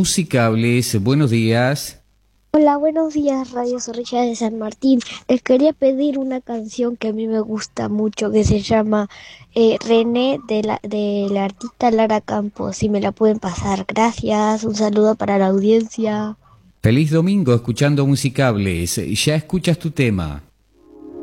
Musicables. Buenos días. Hola, buenos días, Radio Zorrilla de San Martín. Les quería pedir una canción que a mí me gusta mucho, que se llama René de la artista Lara Campos. Si me la pueden pasar, gracias. Un saludo para la audiencia. Feliz domingo escuchando Musicables. Ya escuchas tu tema.